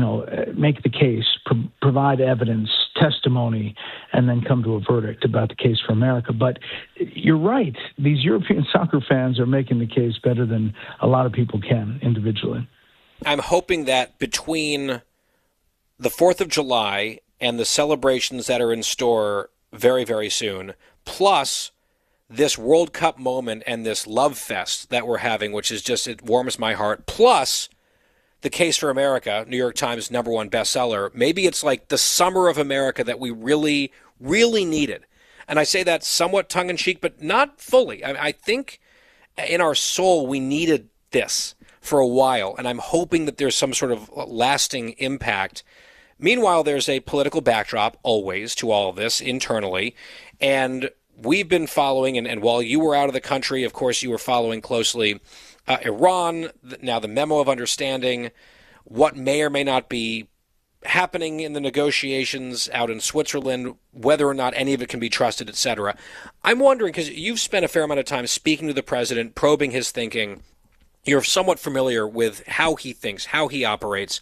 make the case, provide evidence, testimony, and then come to a verdict about the case for America. But you're right. These European soccer fans are making the case better than a lot of people can individually. I'm hoping that between the 4th of July and the celebrations that are in store very, very soon, plus this World Cup moment and this love fest that we're having, which is just, it warms my heart, plus the Case for America, New York Times #1 bestseller, maybe it's like the summer of America that we really, really needed. And I say that somewhat tongue-in-cheek, but not fully. I think in our soul we needed this for a while, and I'm hoping that there's some sort of lasting impact. Meanwhile, there's a political backdrop always to all of this internally, and we've been following, and while you were out of the country, of course, you were following closely Iran, now the memo of understanding, what may or may not be happening in the negotiations out in Switzerland, whether or not any of it can be trusted, etc. I'm wondering, because you've spent a fair amount of time speaking to the president, probing his thinking, you're somewhat familiar with how he thinks, how he operates.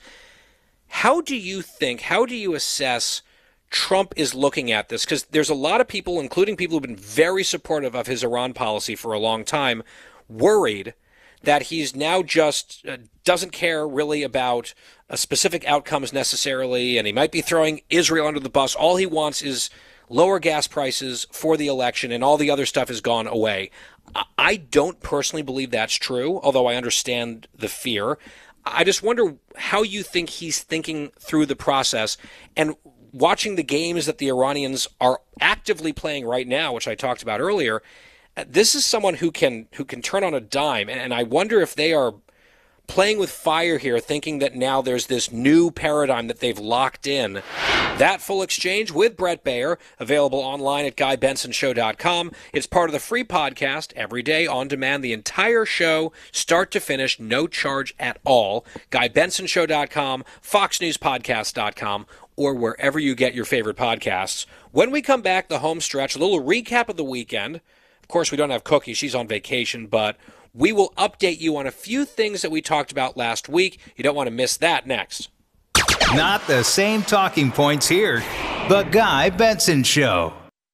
How do you assess Trump is looking at this? Because there's a lot of people, including people who've been very supportive of his Iran policy for a long time, worried that he's now just doesn't care really about specific outcomes necessarily, and he might be throwing Israel under the bus. All he wants is lower gas prices for the election, and all the other stuff has gone away. I don't personally believe that's true, although I understand the fear. I just wonder how you think he's thinking through the process, and watching the games that the Iranians are actively playing right now, which I talked about earlier. This is someone who can turn on a dime, and I wonder if they are playing with fire here, thinking that now there's this new paradigm that they've locked in. That full exchange with Bret Baier, available online at GuyBensonShow.com. It's part of the free podcast, every day on demand, the entire show, start to finish, no charge at all. GuyBensonShow.com, FoxNewsPodcast.com, or wherever you get your favorite podcasts. When we come back, the home stretch, a little recap of the weekend. Of course, we don't have Cookie. She's on vacation, but we will update you on a few things that we talked about last week. You don't want to miss that next. Not the same talking points here. The Guy Benson Show.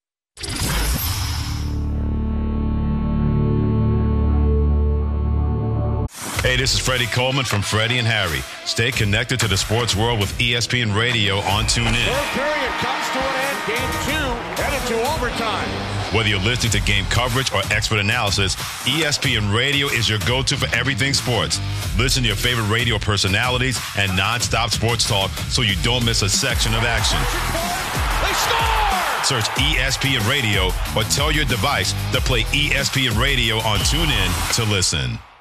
Hey, this is Freddie Coleman from Freddie and Harry. Stay connected to the sports world with ESPN Radio on TuneIn. Third period comes to an end. Game 2 headed to overtime. Whether you're listening to game coverage or expert analysis, ESPN Radio is your go-to for everything sports. Listen to your favorite radio personalities and nonstop sports talk so you don't miss a section of action. They score! Search ESPN Radio or tell your device to play ESPN Radio on TuneIn to listen.